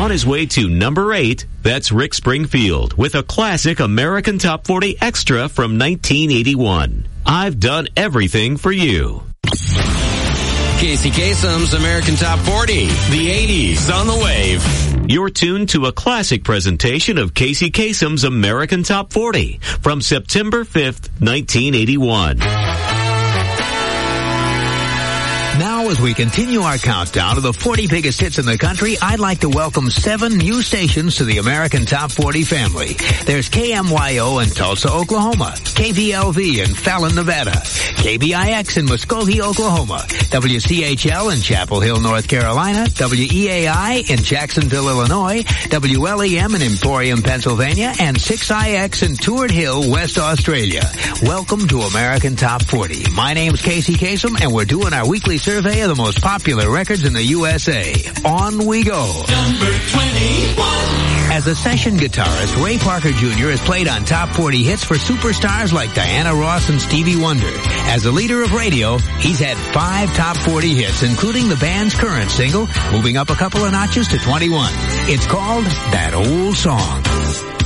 On his way to number 8, that's Rick Springfield with a classic American Top 40 extra from 1981. I've Done Everything for You. Casey Kasem's American Top 40, the 80s on the Wave. You're tuned to a classic presentation of Casey Kasem's American Top 40 from September 5th, 1981. Now, as we continue our countdown to the 40 biggest hits in the country, I'd like to welcome 7 new stations to the American Top 40 family. There's KMYO in Tulsa, Oklahoma, KVLV in Fallon, Nevada, KBIX in Muskogee, Oklahoma, WCHL in Chapel Hill, North Carolina, WEAI in Jacksonville, Illinois, WLEM in Emporium, Pennsylvania, and 6IX in Tuart Hill, West Australia. Welcome to American Top 40. My name's Casey Kasem, and we're doing our weekly survey of the most popular records in the USA. On we go. Number 21. As a session guitarist, Ray Parker Jr. has played on top 40 hits for superstars like Diana Ross and Stevie Wonder. As a leader of radio, he's had 5 top 40 hits, including the band's current single, moving up a couple of notches to 21. It's called That Old Song.